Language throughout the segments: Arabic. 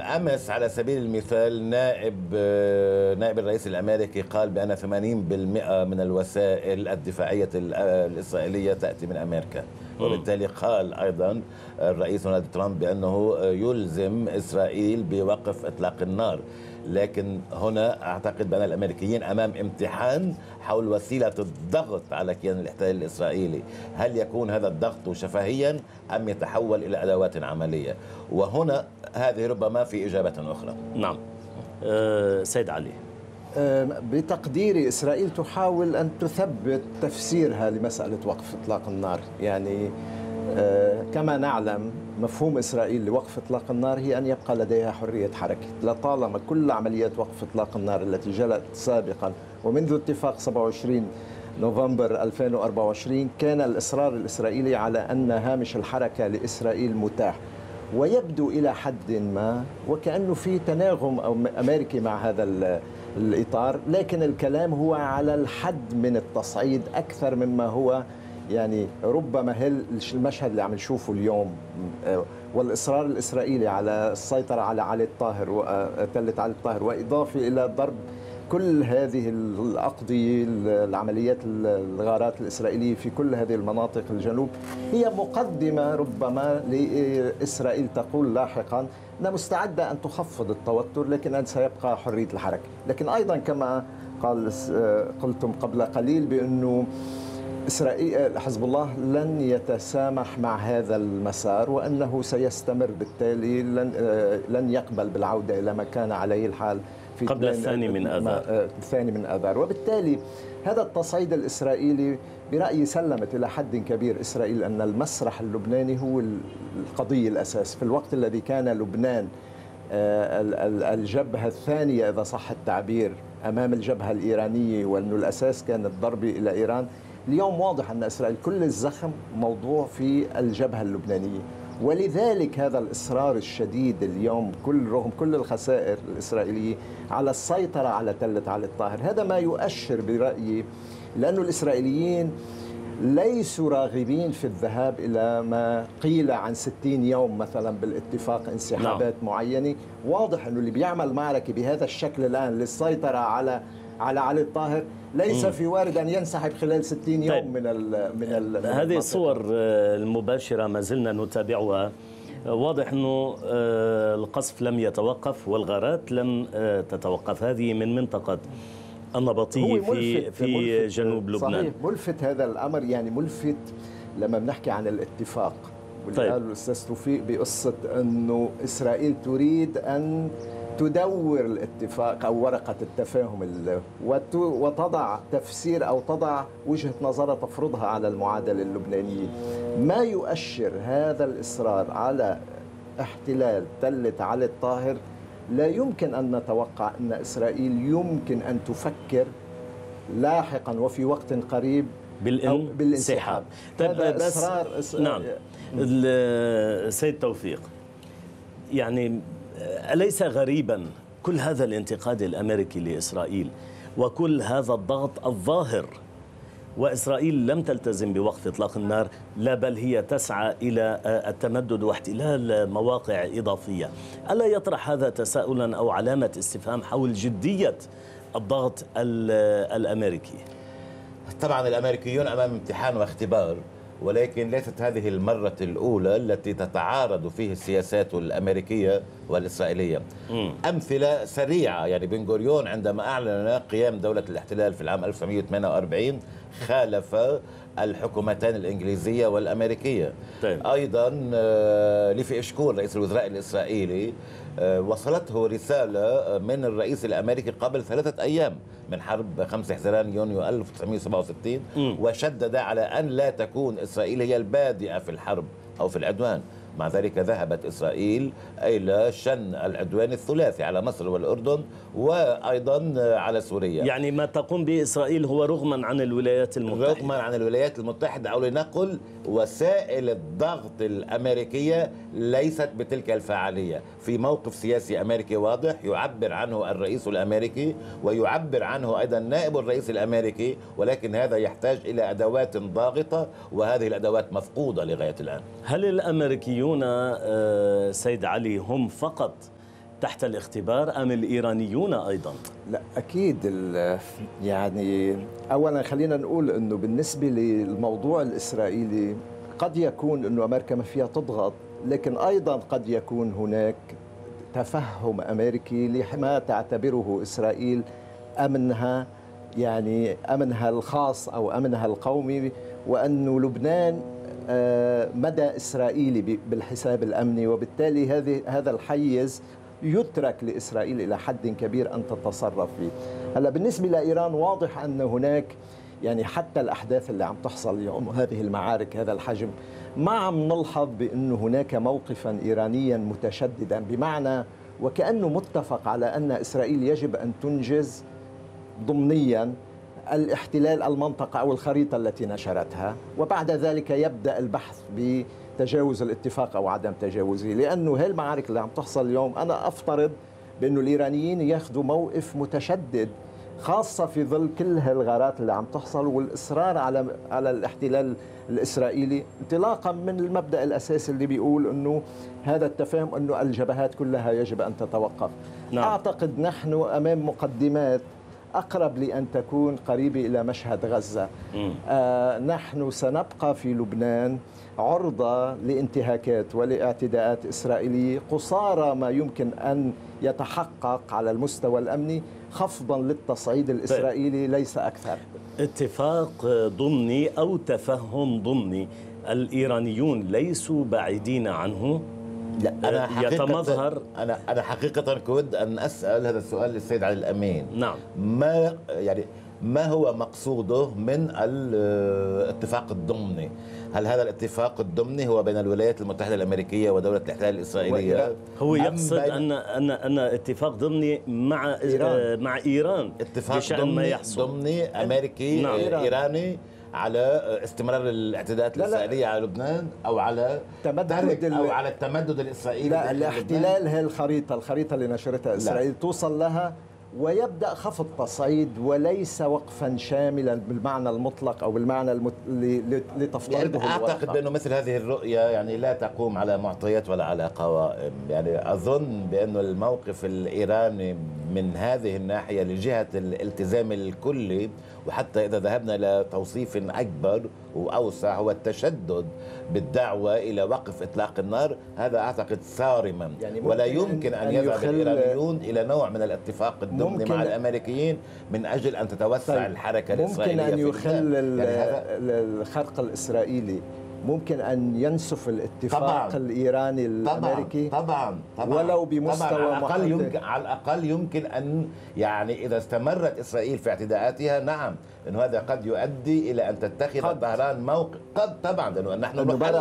أمس على سبيل المثال نائب الرئيس الأمريكي قال بأن 80% من الوسائل الدفاعية الإسرائيلية تأتي من أمريكا، وبالتالي قال أيضا الرئيس دونالد ترامب بأنه يلزم إسرائيل بوقف إطلاق النار. لكن هنا أعتقد بأن الأمريكيين أمام امتحان حول وسيلة الضغط على كيان الاحتلال الإسرائيلي. هل يكون هذا الضغط شفهيا أم يتحول إلى أدوات عملية؟ وهنا هذه ربما في إجابة أخرى. نعم. سيد علي. بتقديري إسرائيل تحاول أن تثبت تفسيرها لمسألة وقف إطلاق النار. يعني كما نعلم مفهوم إسرائيل لوقف إطلاق النار هي أن يبقى لديها حرية حركة. لطالما كل عمليات وقف إطلاق النار التي جرت سابقا ومنذ اتفاق 27 نوفمبر 2024 كان الإصرار الإسرائيلي على أن هامش الحركة لإسرائيل متاح، ويبدو إلى حد ما وكأنه في تناغم أو أمريكي مع هذا الإطار، لكن الكلام هو على الحد من التصعيد أكثر مما هو يعني ربما المشهد اللي عم نشوفه اليوم، والإصرار الإسرائيلي على السيطرة على علي الطاهر وتلة علي الطاهر، وإضافة إلى ضرب كل هذه الأقضية العمليات الغارات الإسرائيلية في كل هذه المناطق الجنوب هي مقدمة ربما لإسرائيل تقول لاحقا أنها مستعدة أن تخفض التوتر لكن أن سيبقى حرية الحركة. لكن أيضا كما قلتم قبل قليل بأنه إسرائيل حزب الله لن يتسامح مع هذا المسار وأنه سيستمر، بالتالي لن يقبل بالعودة إلى ما كان عليه الحال في قبل الثاني من آذار. وبالتالي هذا التصعيد الإسرائيلي برأيي سلمت إلى حد كبير إسرائيل أن المسرح اللبناني هو القضية الأساس، في الوقت الذي كان لبنان الجبهة الثانية إذا صح التعبير أمام الجبهة الإيرانية، وأنه الأساس كان الضرب إلى إيران. اليوم واضح أن إسرائيل كل الزخم موضوع في الجبهة اللبنانية، ولذلك هذا الإصرار الشديد اليوم رغم كل الخسائر الإسرائيلية على السيطرة على تلة علي الطاهر. هذا ما يؤشر برأيي لأن الإسرائيليين ليسوا راغبين في الذهاب إلى ما قيل عن 60 يوم مثلا بالاتفاق انسحابات معينة. واضح أنه اللي بيعمل معركة بهذا الشكل الآن للسيطرة على علي الطاهر ليس في وارد أن ينسحب خلال 60 يوم. طيب. من هذه الصور المباشرة ما زلنا نتابعها. واضح أنه القصف لم يتوقف والغارات لم تتوقف. هذه من منطقة النبطية في جنوب لبنان. صحيح، ملفت هذا الأمر، يعني ملفت لما بنحكي عن الاتفاق واللي قاله الأستاذ توفيق بقصة أنه إسرائيل تريد أن تدور الاتفاق أو ورقة التفاهم وتضع تفسير أو تضع وجهة نظر تفرضها على المعادلة اللبنانية. ما يؤشر هذا الإصرار على احتلال تلة علي الطاهر لا يمكن أن نتوقع أن إسرائيل يمكن أن تفكر لاحقا وفي وقت قريب بالانسحاب. هذا إصرار. نعم. السيد توفيق، يعني أليس غريبا كل هذا الانتقاد الأمريكي لإسرائيل وكل هذا الضغط الظاهر وإسرائيل لم تلتزم بوقف إطلاق النار، لا بل هي تسعى إلى التمدد واحتلال مواقع إضافية؟ ألا يطرح هذا تساؤلا أو علامة استفهام حول جدية الضغط الأمريكي؟ طبعا الأمريكيون أمام امتحان واختبار، ولكن ليست هذه المرة الأولى التي تتعارض فيه السياسات الأمريكية والإسرائيلية. أمثلة سريعة، يعني بن غوريون عندما أعلن قيام دولة الاحتلال في العام 1948 خالف الحكومتان الإنجليزية والأمريكية. طيب. أيضا ليفي إشكول رئيس الوزراء الإسرائيلي وصلته رسالة من الرئيس الأمريكي قبل 3 أيام من حرب 5 حزيران يونيو 1967 وشدد على أن لا تكون إسرائيل هي البادئة في الحرب أو في العدوان. مع ذلك ذهبت إسرائيل إلى شن العدوان الثلاثي على مصر والأردن وأيضا على سوريا. يعني ما تقوم به إسرائيل هو رغما عن الولايات المتحدة. رغما عن الولايات المتحدة، أو لنقل وسائل الضغط الأمريكية ليست بتلك الفعالية. في موقف سياسي أمريكي واضح يعبر عنه الرئيس الأمريكي ويعبر عنه أيضا نائب الرئيس الأمريكي، ولكن هذا يحتاج إلى أدوات ضاغطة وهذه الأدوات مفقودة لغاية الآن. هل الأمريكيون سيد علي هم فقط تحت الاختبار أم الإيرانيون أيضا؟ لا أكيد. يعني أولا خلينا نقول أنه بالنسبة للموضوع الإسرائيلي قد يكون أنه أمريكا ما فيها تضغط، لكن أيضا قد يكون هناك تفهم أمريكي لما تعتبره إسرائيل أمنها، يعني أمنها الخاص أو أمنها القومي، وأن لبنان مدى إسرائيلي بالحساب الأمني، وبالتالي هذا الحيز يترك لإسرائيل إلى حد كبير أن تتصرف فيه. هلا بالنسبة لإيران واضح أن هناك يعني حتى الأحداث اللي عم تحصل اليوم، هذه المعارك هذا الحجم، ما عم نلحظ بأن هناك موقفا إيرانيا متشددا، بمعنى وكأنه متفق على أن إسرائيل يجب أن تنجز ضمنيا الاحتلال المنطقة أو الخريطة التي نشرتها، وبعد ذلك يبدأ البحث بتجاوز الاتفاق أو عدم تجاوزه. لأنه هذه المعارك اللي عم تحصل اليوم أنا أفترض بأنه الإيرانيين ياخذوا موقف متشدد، خاصة في ظل كل هالغارات اللي عم تحصل والإصرار على الاحتلال الإسرائيلي، انطلاقا من المبدأ الأساسي اللي بيقول أنه هذا التفاهم أنه الجبهات كلها يجب أن تتوقف. نعم. أعتقد نحن أمام مقدمات أقرب لأن تكون قريبة إلى مشهد غزة. نحن سنبقى في لبنان عرضة لانتهاكات ولاعتداءات إسرائيلية قصارى ما يمكن أن يتحقق على المستوى الأمني خفضا للتصعيد الإسرائيلي ليس أكثر. اتفاق ضمني أو تفهم ضمني الإيرانيون ليسوا بعيدين عنه. لا أنا يتمظهر. أنا حقيقة كنت أن أسأل هذا السؤال للسيد علي الأمين. نعم. ما هو مقصوده من الاتفاق الضمني؟ هل هذا الاتفاق الضمني هو بين الولايات المتحدة الأمريكية ودولة الاحتلال الإسرائيلية؟ هو يقصد أن اتفاق ضمني مع إيران اتفاق ضمني أمريكي. نعم. إيراني على استمرار الاعتداءات الإسرائيلية على لبنان أو على على التمدد الإسرائيلي. لا، الاحتلال هي الخريطة اللي نشرتها إسرائيل توصل لها ويبدأ خفض تصعيد وليس وقفا شاملا بالمعنى المطلق أو بالمعنى اللي تفترضه يعني أعتقد بأنه مثل هذه الرؤية يعني لا تقوم على معطيات ولا على قوائم. يعني أظن بأنه الموقف الإيراني من هذه الناحية لجهة الالتزام الكلي، وحتى إذا ذهبنا إلى توصيف أكبر وأوسع، هو التشدد بالدعوة إلى وقف إطلاق النار. هذا أعتقد صارما، يعني ولا يمكن أن يذهب الإيرانيون إلى نوع من الاتفاق الضمني مع الأمريكيين من أجل أن تتوسع الحركة الإسرائيلية. ممكن أن يخل الخرق الإسرائيلي، ممكن أن ينسف الاتفاق طبعاً الإيراني الأمريكي طبعا ولو بمستوى على الأقل يمكن أن يعني إذا استمرت إسرائيل في اعتداءاتها، نعم إنه هذا قد يؤدي إلى أن تتخذ طهران موقف. قد طبعا، لأنه نحن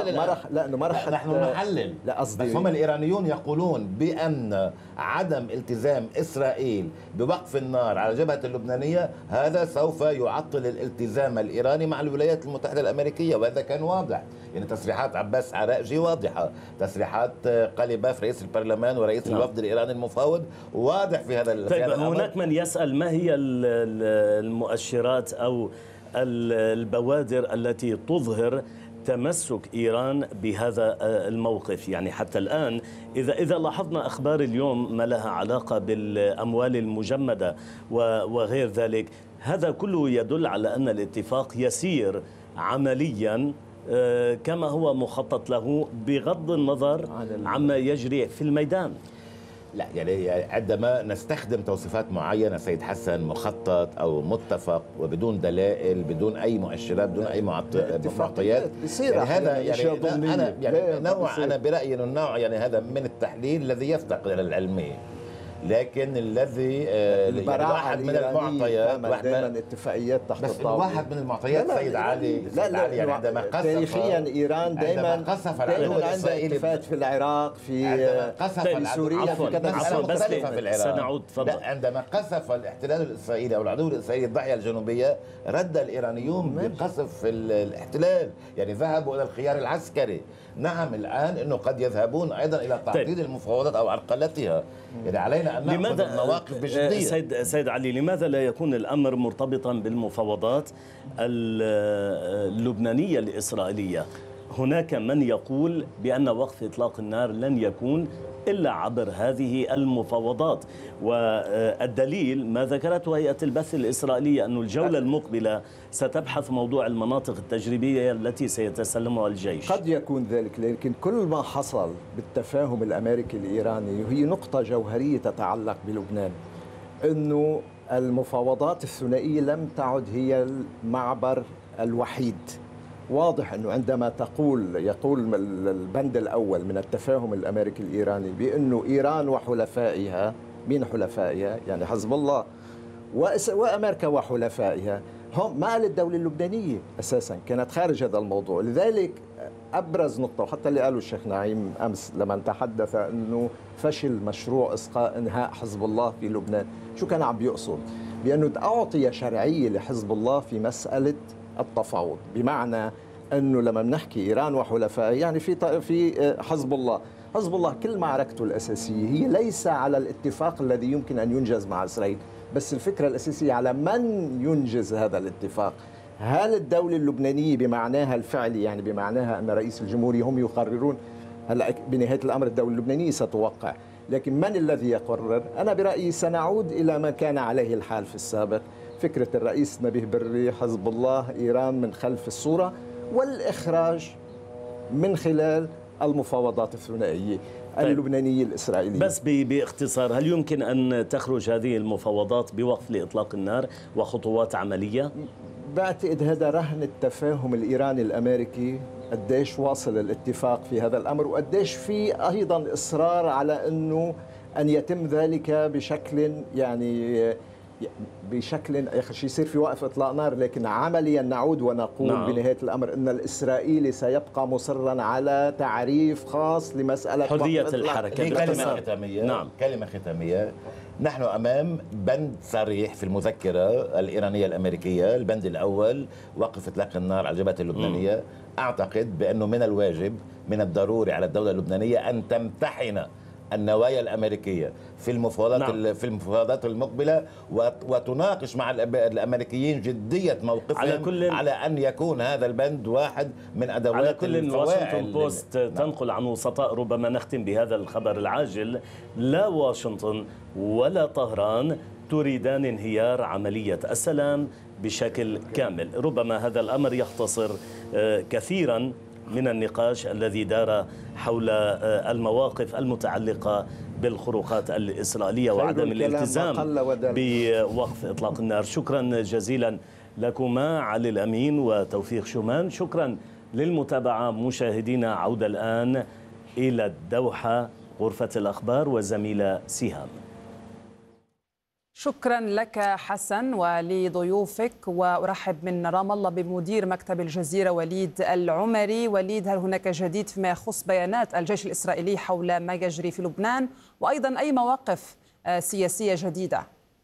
نحلل. لا قصدي بس هم الإيرانيون يقولون بأن عدم التزام إسرائيل بوقف النار على الجبهة اللبنانية هذا سوف يعطل الالتزام الإيراني مع الولايات المتحدة الأمريكية، وهذا كان واضح. يعني تصريحات عباس عراقجي واضحة، تصريحات قليباف رئيس البرلمان ورئيس الوفد الإيراني المفاوض واضح في هذا. طيب هناك من يسأل ما هي المؤشرات أو البوادر التي تظهر تمسك إيران بهذا الموقف؟ يعني حتى الآن إذا لاحظنا أخبار اليوم ما لها علاقة بالأموال المجمدة وغير ذلك، هذا كله يدل على أن الاتفاق يسير عمليا كما هو مخطط له بغض النظر عما يجري في الميدان. لا يعني عندما نستخدم توصيفات معينة سيد حسن، مخطط أو متفق وبدون دلائل بدون أي مؤشرات بدون أي معطيات، يعني هذا يعني أنا برأيي أنه النوع يعني هذا من التحليل الذي يفتقر إلى العلمية. لكن الذي يعني واحد من المعطيات دائما اتفاقيات تحت الطاوله، واحد من المعطيات سيد علي يعني عندما قصف تاريخيا ايران دائما عندها اتفاقات في العراق في سوريا سنعود. تفضل. عندما قصف الاحتلال الاسرائيلي او العدو الاسرائيلي الضاحيه الجنوبيه رد الايرانيون بقصف الاحتلال، يعني ذهبوا الى الخيار العسكري. نعم الان انه قد يذهبون ايضا الى تعطيل المفاوضات او عرقلتها، يعني علينا ان ناخذ المواقف بجديه. سيد علي، لماذا لا يكون الامر مرتبطا بالمفاوضات اللبنانيه الاسرائيليه؟ هناك من يقول بان وقف اطلاق النار لن يكون إلا عبر هذه المفاوضات. والدليل ما ذكرته هيئة البث الإسرائيلية أن الجولة المقبلة ستبحث موضوع المناطق التجريبية التي سيتسلمها الجيش. قد يكون ذلك، لكن كل ما حصل بالتفاهم الأمريكي الإيراني وهي نقطة جوهرية تتعلق بلبنان، أنه المفاوضات الثنائية لم تعد هي المعبر الوحيد. واضح أنه عندما يقول البند الأول من التفاهم الأمريكي الإيراني بأنه إيران وحلفائها، من حلفائها يعني حزب الله وأمريكا وحلفائها، هم ما قال الدولة اللبنانية أساسا كانت خارج هذا الموضوع. لذلك أبرز نقطة، وحتى اللي قاله الشيخ نعيم أمس لما تحدث أنه فشل مشروع إنهاء حزب الله في لبنان، شو كان عم بيقصد؟ بأنه أعطي شرعية لحزب الله في مسألة التفاوض، بمعنى أنه لما بنحكي إيران وحلفائها يعني في حزب الله كل معركته الأساسية هي ليس على الاتفاق الذي يمكن أن ينجز مع إسرائيل، بس الفكرة الأساسية على من ينجز هذا الاتفاق. هل الدولة اللبنانية بمعناها الفعلي، يعني بمعناها أن رئيس الجمهورية هم يقررون؟ هلا بنهاية الأمر الدولة اللبنانية ستوقع، لكن من الذي يقرر؟ أنا برأيي سنعود إلى ما كان عليه الحال في السابق، فكرة الرئيس نبيه بري، حزب الله، إيران من خلف الصورة، والإخراج من خلال المفاوضات الثنائية اللبنانية الإسرائيلية. بس باختصار، هل يمكن أن تخرج هذه المفاوضات بوقف لإطلاق النار وخطوات عملية؟ بعتقد هذا رهن التفاهم الإيراني الأمريكي، قديش واصل الاتفاق في هذا الأمر، وقديش في أيضا إصرار على أنه أن يتم ذلك بشكل يصير في وقف إطلاق نار، لكن عمليا نعود ونقول بنهاية الأمر أن الإسرائيلي سيبقى مصرا على تعريف خاص لمسألة حرية الحركة. كلمة ختامية. كلمة ختامية. نحن أمام بند صريح في المذكرة الإيرانية الأمريكية. البند الأول وقف إطلاق النار على الجبهة اللبنانية. أعتقد بأنه من الواجب، من الضروري على الدولة اللبنانية أن تمتحن النوايا الأمريكية في المفاوضات المقبلة، وتناقش مع الأمريكيين جدية موقفهم على أن يكون هذا البند واحد من أدوات على كل. واشنطن بوست تنقل عن وسطاء، ربما نختم بهذا الخبر العاجل، لا واشنطن ولا طهران تريدان انهيار عملية السلام بشكل كامل. ربما هذا الأمر يختصر كثيرا من النقاش الذي دار حول المواقف المتعلقة بالخروقات الإسرائيلية وعدم الالتزام بوقف إطلاق النار. شكرا جزيلا لكما علي الأمين وتوفيق شومان. شكرا للمتابعة مشاهدينا. عودة الآن إلى الدوحة، غرفة الأخبار وزميلة سهام. شكرا لك حسن ولضيوفك، وأرحب من رام الله بمدير مكتب الجزيرة وليد العمري. وليد، هل هناك جديد فيما يخص بيانات الجيش الإسرائيلي حول ما يجري في لبنان، وأيضا أي مواقف سياسية جديدة؟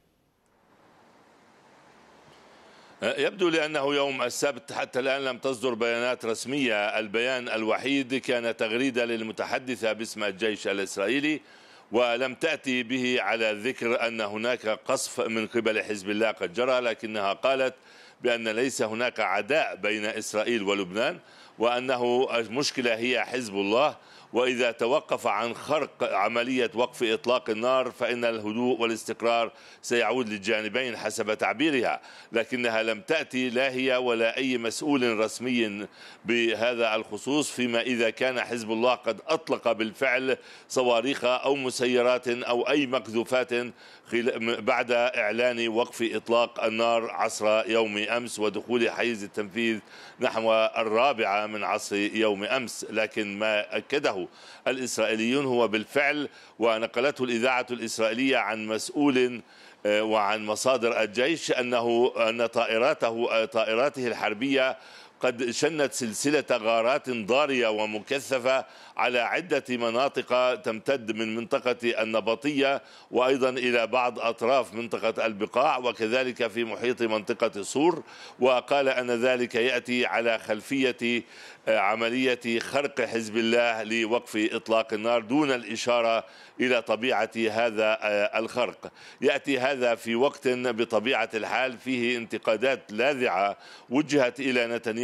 يبدو لأنه يوم السبت حتى الآن لم تصدر بيانات رسمية. البيان الوحيد كان تغريدة للمتحدثة باسم الجيش الإسرائيلي، ولم تأتي به على ذكر أن هناك قصف من قبل حزب الله قد جرى، لكنها قالت بأن ليس هناك عداء بين إسرائيل ولبنان، وأنه المشكلة هي حزب الله، وإذا توقف عن خرق عملية وقف إطلاق النار فإن الهدوء والاستقرار سيعود للجانبين حسب تعبيرها. لكنها لم تأتي لا هي ولا أي مسؤول رسمي بهذا الخصوص، فيما إذا كان حزب الله قد أطلق بالفعل صواريخ أو مسيرات أو أي مقذوفات بعد إعلان وقف إطلاق النار عصر يوم أمس ودخول حيز التنفيذ نحو 4 من عصر يوم أمس. لكن ما أكده الإسرائيليون هو بالفعل، ونقلته الإذاعة الإسرائيلية عن مسؤول وعن مصادر الجيش، أن طائراته الحربية قد شنت سلسلة غارات ضارية ومكثفة على عدة مناطق تمتد من منطقة النبطية وأيضا إلى بعض أطراف منطقة البقاع، وكذلك في محيط منطقة صور. وقال أن ذلك يأتي على خلفية عملية خرق حزب الله لوقف إطلاق النار دون الإشارة إلى طبيعة هذا الخرق. يأتي هذا في وقت بطبيعة الحال فيه انتقادات لاذعة وجهت إلى نتنياهو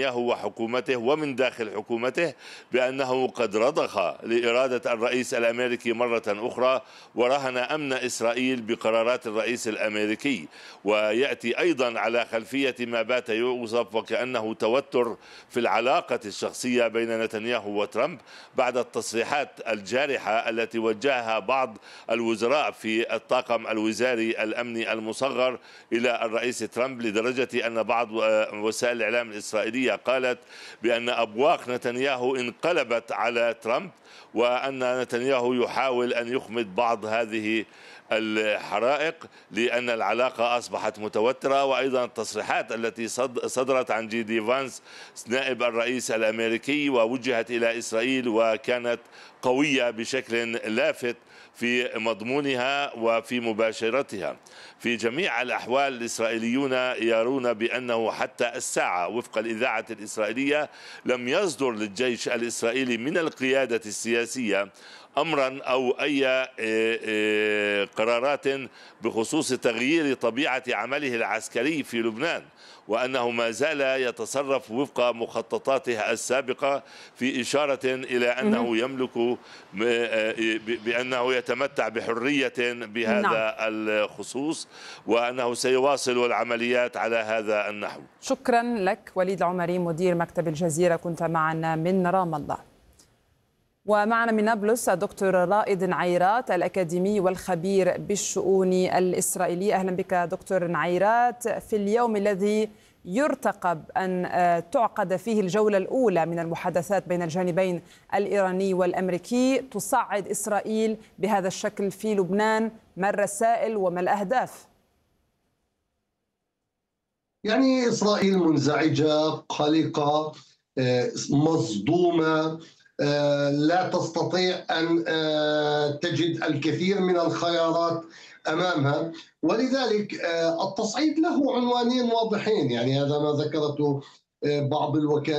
نتنياهو وحكومته ومن داخل حكومته بأنه قد رضخ لإرادة الرئيس الأمريكي مرة أخرى ورهن أمن إسرائيل بقرارات الرئيس الأمريكي. ويأتي أيضا على خلفية ما بات يوصف وكأنه توتر في العلاقة الشخصية بين نتنياهو وترامب بعد التصريحات الجارحة التي وجهها بعض الوزراء في الطاقم الوزاري الأمني المصغر إلى الرئيس ترامب، لدرجة أن بعض وسائل الإعلام الإسرائيلية قالت بأن أبواق نتنياهو انقلبت على ترامب، وأن نتنياهو يحاول أن يخمد بعض هذه الحرائق لأن العلاقة أصبحت متوترة. وأيضا التصريحات التي صدرت عن جي دي فانس نائب الرئيس الأمريكي ووجهت إلى إسرائيل وكانت قوية بشكل لافت في مضمونها وفي مباشرتها. في جميع الأحوال الإسرائيليون يرون بأنه حتى الساعة وفق الإذاعة الإسرائيلية لم يصدر للجيش الإسرائيلي من القيادة السياسية أمرا أو أي قرارات بخصوص تغيير طبيعة عمله العسكري في لبنان، وأنه ما زال يتصرف وفق مخططاته السابقة، في إشارة إلى أنه يملك بأنه يتمتع بحرية بهذا الخصوص، وأنه سيواصل العمليات على هذا النحو. شكرا لك وليد العمري مدير مكتب الجزيرة، كنت معنا من رام الله. ومعنا من نابلس الدكتور رائد نعيرات الأكاديمي والخبير بالشؤون الإسرائيلية. أهلا بك دكتور نعيرات. في اليوم الذي يرتقب أن تعقد فيه الجولة الأولى من المحادثات بين الجانبين الإيراني والأمريكي، تصعد إسرائيل بهذا الشكل في لبنان، ما الرسائل وما الأهداف؟ يعني إسرائيل منزعجة، قلقة، مصدومة، لا تستطيع أن تجد الكثير من الخيارات أمامها، ولذلك التصعيد له عنوانين واضحين. يعني هذا ما ذكرته بعض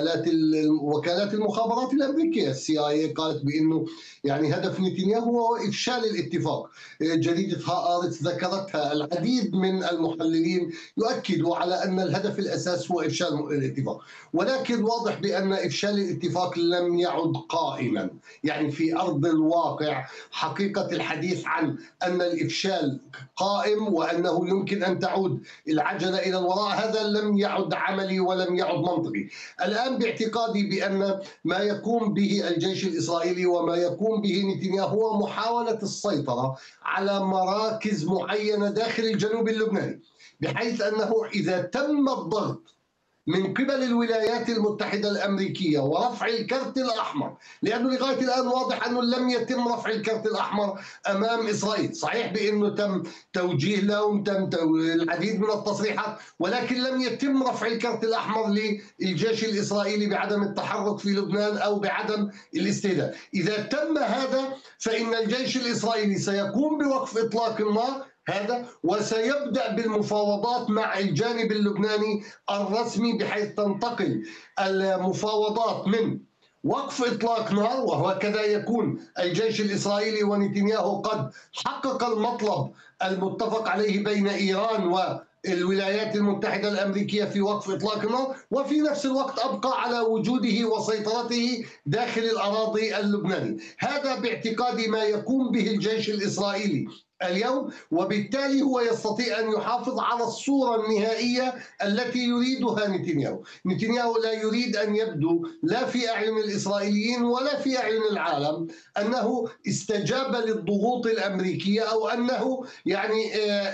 وكالات المخابرات الأمريكية. CIA قالت بأنه يعني هدف نتنياهو هو إفشال الاتفاق. جريدة هآرتس ذكرتها. العديد من المحللين يؤكدوا على أن الهدف الأساس هو إفشال الاتفاق، ولكن واضح بأن إفشال الاتفاق لم يعد قائما. يعني في أرض الواقع حقيقة الحديث عن أن الإفشال قائم وأنه يمكن أن تعود العجلة إلى الوراء، هذا لم يعد عملي ولم يعد منطقي. الآن باعتقادي بأن ما يقوم به الجيش الإسرائيلي وما يقوم به نتنياهو هو محاولة السيطرة على مراكز معينة داخل الجنوب اللبناني، بحيث أنه إذا تم الضغط من قبل الولايات المتحدة الأمريكية ورفع الكرت الأحمر، لأنه لغاية الآن واضح أنه لم يتم رفع الكرت الأحمر أمام إسرائيل. صحيح بأنه تم توجيه لهم، تم العديد من التصريحات، ولكن لم يتم رفع الكرت الأحمر للجيش الإسرائيلي بعدم التحرك في لبنان أو بعدم الاستهداف. إذا تم هذا فإن الجيش الإسرائيلي سيقوم بوقف إطلاق النار هذا، وسيبدأ بالمفاوضات مع الجانب اللبناني الرسمي، بحيث تنتقل المفاوضات من وقف إطلاق نار، وهكذا يكون الجيش الإسرائيلي ونتنياهو قد حقق المطلب المتفق عليه بين إيران والولايات المتحدة الأمريكية في وقف إطلاق النار، وفي نفس الوقت أبقى على وجوده وسيطرته داخل الأراضي اللبنانية. هذا باعتقادي ما يقوم به الجيش الإسرائيلي اليوم، وبالتالي هو يستطيع أن يحافظ على الصورة النهائية التي يريدها نتنياهو. نتنياهو لا يريد أن يبدو لا في أعين الإسرائيليين ولا في أعين العالم أنه استجاب للضغوط الأمريكية، أو أنه يعني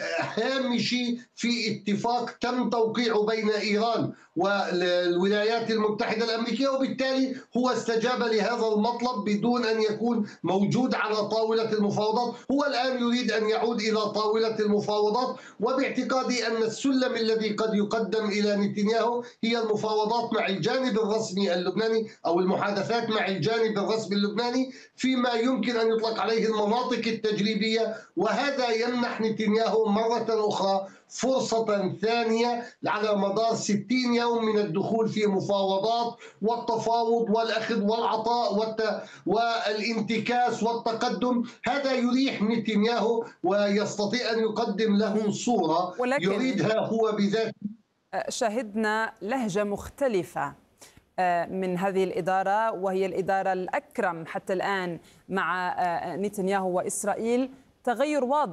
هامشي في اتفاق تم توقيعه بين إيران والولايات المتحدة الأمريكية، وبالتالي هو استجاب لهذا المطلب بدون أن يكون موجود على طاولة المفاوضات. هو الآن يريد أن يعود إلى طاولة المفاوضات، وباعتقادي أن السلم الذي قد يقدم إلى نتنياهو هي المفاوضات مع الجانب الرسمي اللبناني أو المحادثات مع الجانب الرسمي اللبناني فيما يمكن أن يطلق عليه المناطق التجريبية، وهذا يمنح نتنياهو مرة أخرى فرصة ثانية على مدار 60 يوم من الدخول في مفاوضات والتفاوض والأخذ والعطاء والانتكاس والتقدم. هذا يريح نتنياهو ويستطيع أن يقدم له صورة يريدها هو بذاته. شاهدنا لهجة مختلفة من هذه الإدارة، وهي الإدارة الأكرم حتى الآن مع نتنياهو وإسرائيل، تغير واضح